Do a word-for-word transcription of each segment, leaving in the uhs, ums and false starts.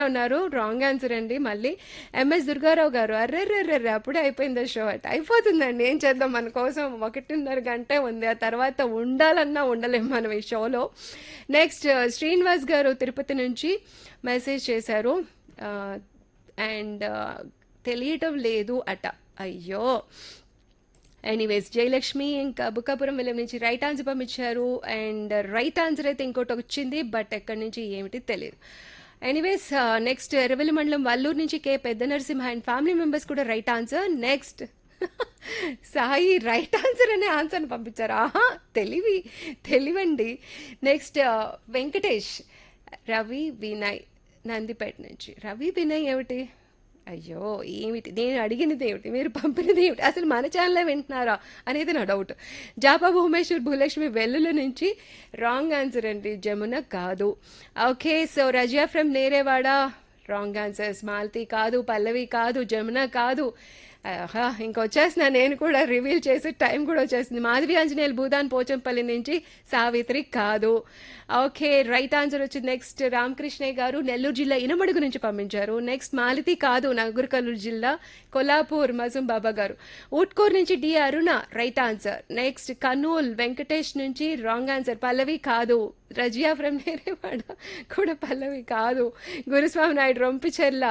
ఉన్నారు. Wrong answer అండి. మళ్ళీ ఎంఎస్ దుర్గారావు గారు అర్రెర్రెర్రెర్రె అప్పుడే అయిపోయిందా షో అట. అయిపోతుందండి. ఏం చేద్దాం, మన కోసం ఒకటిన్నర గంటే ఉంది. ఆ తర్వాత ఉండాలన్నా ఉండలేం మనం ఈ షోలో. నెక్స్ట్ శ్రీనివాస్ గారు తిరుపతి నుంచి మెసేజ్ చేశారు. అండ్ తెలియటం లేదు అట. అయ్యో. ఎనీవేస్ జయలక్ష్మి ఇంకా బుక్కాపురం విలేం నుంచి రైట్ ఆన్సర్ పంపించారు. అండ్ రైట్ ఆన్సర్ అయితే ఇంకోటి వచ్చింది, బట్ ఎక్కడి నుంచి ఏమిటి తెలియదు. ఎనీవేస్ నెక్స్ట్ ఎర్రవెల్లి మండలం వల్లూరు నుంచి కే పెద్ద నరసింహ అండ్ ఫ్యామిలీ మెంబర్స్ కూడా right answer. Next Sai right answer అనే ఆన్సర్ని పంపించారు. ఆహా, తెలివి తెలివండి. నెక్స్ట్ వెంకటేష్ రవి వినయ్ నందిపేట నుంచి. రవి వినయ్ ఏమిటి? అయ్యో, ఏమిటి నేను అడిగినది ఏమిటి, మీరు పంపినది ఏమిటి, అసలు మన ఛానలే వింటున్నారా అనేది నా డౌట్. జాపా భువనేశ్వర్ భూలక్ష్మి వెల్లుల నుంచి రాంగ్ ఆన్సర్ అండి. జమున కాదు. Okay, so Razia from Nerevada wrong answers. Malathi కాదు, పల్లవి కాదు, జమున కాదు. ఆహా, ఇంకొచ్చేసిన నేను కూడా రివీల్ చేసే టైం కూడా వచ్చేసింది. మాధవి ఆంజనేయులు భూదాన్ పోచంపల్లి నుంచి సావిత్రి కాదు. ఓకే, రైట్ ఆన్సర్ వచ్చింది. నెక్స్ట్ రామకృష్ణయ్య గారు నెల్లూరు జిల్లా ఇనమడుగు నుంచి పంపించారు. నెక్స్ట్ మాలతి కాదు, నగర్కర్నూలు జిల్లా కొల్లాపూర్ మజుం బాబా గారు. ఊట్కూరు నుంచి డి అరుణ right answer. Next Kurnool Venkatesh నుంచి రాంగ్ ఆన్సర్. పల్లవి కాదు. రజియా ఫ్రమ్ నేరేవాడ కూడా పల్లవి కాదు. గురుస్వామి నాయుడు రొంపిచెర్ల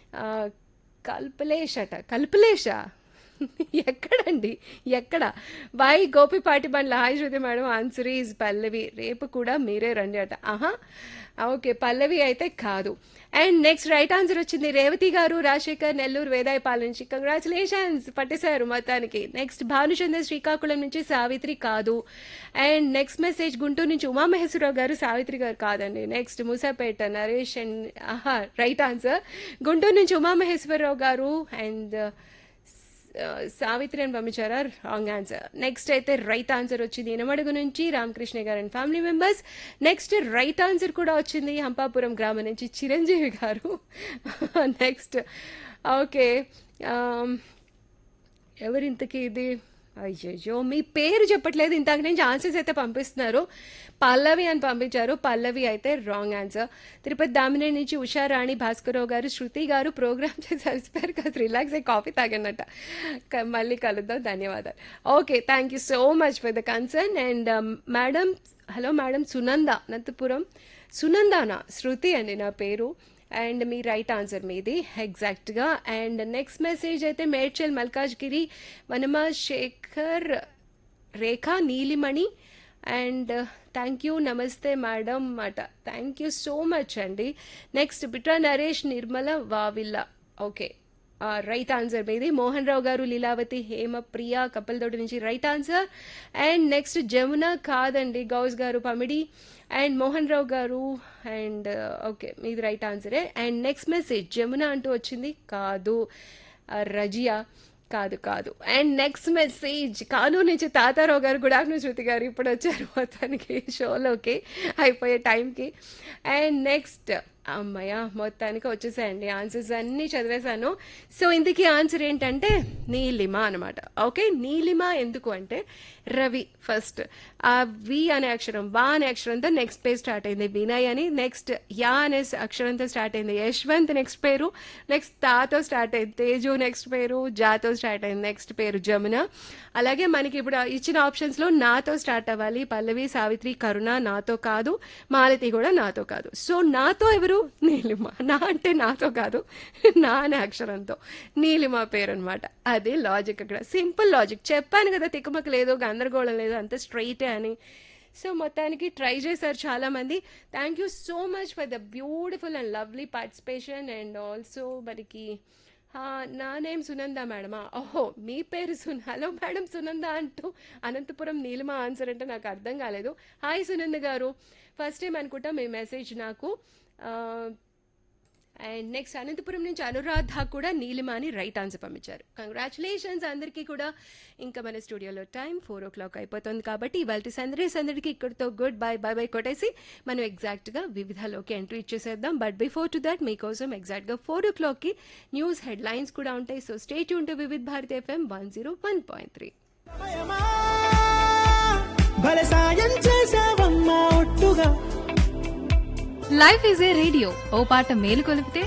కల్పలేష్ అట. కల్పలేషా ఎక్కడండి, ఎక్కడ? Bye Gopipati Bandla hi Shruti madam. Answer is పల్లవి. రేపు కూడా మీరే రండి అట. ఆహా, ఓకే, పల్లవి అయితే కాదు. అండ్ నెక్స్ట్ రైట్ ఆన్సర్ వచ్చింది రేవతి గారు రాజశేఖర్ నెల్లూరు వేదాయపాల నుంచి. కంగ్రాచులేషన్స్, పట్టేశారు మొత్తానికి. నెక్స్ట్ భానుచంద్ర శ్రీకాకుళం నుంచి సావిత్రి కాదు. అండ్ నెక్స్ట్ మెసేజ్ గుంటూరు నుంచి ఉమామహేశ్వరరావు గారు. సావిత్రి గారు కాదండి. నెక్స్ట్ మూసాపేట నరేష్ అండ్ ఆహా రైట్ ఆన్సర్. గుంటూరు నుంచి ఉమామహేశ్వరరావు గారు అండ్ సావిత్రి అని పంపించారా? Wrong answer. నెక్స్ట్ అయితే రైట్ ఆన్సర్ వచ్చింది ఇనమడుగు నుంచి రామకృష్ణ గారు and family members. Next right answer కూడా వచ్చింది హంపాపురం గ్రామం నుంచి చిరంజీవి గారు. నెక్స్ట్ ఓకే, ఎవరింతకి ఇది? అయ్యయ్యో, మీ పేరు చెప్పట్లేదు. ఇంతకు నుంచి ఆన్సర్స్ అయితే పంపిస్తున్నారు. పల్లవి అని పంపించారు. పల్లవి అయితే రాంగ్ ఆన్సర్. తిరుపతి దామినేని నుంచి ఉషారాణి భాస్కరరావు గారు. శృతి గారు ప్రోగ్రామ్ చేసి అలసిపోయారు కాదు, రిలాక్స్ అయ్యి కాఫీ తాగనట. మళ్ళీ కలుద్దాం. ధన్యవాదాలు. Okay, thank you so much for the concern. And madam, hello madam, Sunanda Anantapuram. సునందానా? శృతి అండి నా పేరు. అండ్ మీ రైట్ ఆన్సర్ మీది ఎగ్జాక్ట్గా. అండ్ నెక్స్ట్ మెసేజ్ అయితే మేడ్చల్ మల్కాజ్గిరి వనమా శేఖర్ రేఖా నీలిమణి. అండ్ థ్యాంక్ యూ, నమస్తే మేడం అట. థ్యాంక్ యూ సో మచ్ అండి. Next Bitra Naresh Nirmala Vavilla. Okay, right answer మీది. మోహన్ రావు గారు లీలావతి హేమప్రియ కప్పలతోటి నుంచి right answer. And next Jamuna కాదండి, గౌస్ గారు పమిడి అండ్ మోహన్ రావు గారు. అండ్ ఓకే, మీది right ఆన్సరే. And next message Jamuna అంటూ వచ్చింది, కాదు. రజియా కాదు కాదు. అండ్ నెక్స్ట్ మెసేజ్ కానూరు నుంచి తాతారావు గారు. గుడ్ ఆఫ్టర్నూన్ శృతి గారు, ఇప్పుడు వచ్చారు మొత్తానికి షోలోకి అయిపోయే టైంకి. అండ్ నెక్స్ట్ అమ్మయ్య, మొత్తానికి వచ్చేసాయండి ఆన్సర్స్ అన్నీ చదివేశాను. సో ఇందుకీ ఆన్సర్ ఏంటంటే నీలిమ అనమాట. ఓకే, నీలిమ ఎందుకు అంటే రవి ఫస్ట్ ఆ వి అనే అక్షరం, వా అనే అక్షరంతో నెక్స్ట్ పేరు స్టార్ట్ అయింది వినయ్ అని. నెక్స్ట్ యా అనే అక్షరంతో స్టార్ట్ అయింది యశ్వంత్ నెక్స్ట్ పేరు. నెక్స్ట్ తాతో స్టార్ట్ అయింది తేజు నెక్స్ట్ పేరు. జాతో స్టార్ట్ అయింది నెక్స్ట్ పేరు జమున. అలాగే మనకి ఇప్పుడు ఇచ్చిన ఆప్షన్స్లో నాతో స్టార్ట్ అవ్వాలి. పల్లవి, సావిత్రి, కరుణ నాతో కాదు. మాలతి కూడా నాతో కాదు. సో నాతో ఎవరు? నీలిమ. నా అంటే నాతో కాదు, నా అనే అక్షరంతో నీలిమ పేరు అనమాట. అదే లాజిక్ అక్కడ. సింపుల్ లాజిక్ చెప్పాను కదా, తిక్కుమక్క లేదు, గందరగోళం లేదు, అంత స్ట్రైటే అని. సో మొత్తానికి ట్రై చేశారు చాలామంది. Thank you so much for the beautiful and lovely participation. And also మనకి నా నేమ్ సునంద మేడమా? ఓహో, మీ పేరు సున్. హలో మేడం సునంద అంటూ అనంతపురం నీలిమ ఆన్సర్ అంటే నాకు అర్థం కాలేదు. హాయ్ సునంద గారు, ఫస్ట్ టైం అనుకుంటా మీ మెసేజ్ నాకు. అండ్ నెక్స్ట్ అనంతపురం నుంచి అనురాధ కూడా నీలిమ అని రైట్ ఆన్సర్ పంపించారు. కంగ్రాచులేషన్స్ అందరికీ కూడా. ఇంకా మన స్టూడియోలో టైం ఫోర్ ఓ క్లాక్ అయిపోతుంది కాబట్టి ఇవాళ సందడి సందడికి ఇక్కడితో గుడ్ బై బై బై కొట్టేసి మనం ఎగ్జాక్ట్గా వివిధలోకి entry ఇచ్చేసేద్దాం. But before to that మీకోసం ఎగ్జాక్ట్గా ఫోర్ ఓ క్లాక్కి న్యూస్ హెడ్లైన్స్ కూడా ఉంటాయి. సో స్టే ట్యూన్ టు వివిధ Bharati FM one zero one point three. Life is a radio, ఓ పాట మేలు కొలిపితే